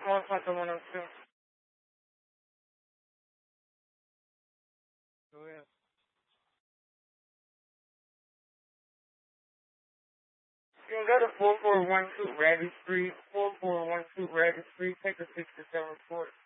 Motherfucker 102. Go ahead. You can go to 4412 Rabbit Street, 4412 Rabbit Street, take a 67 Court.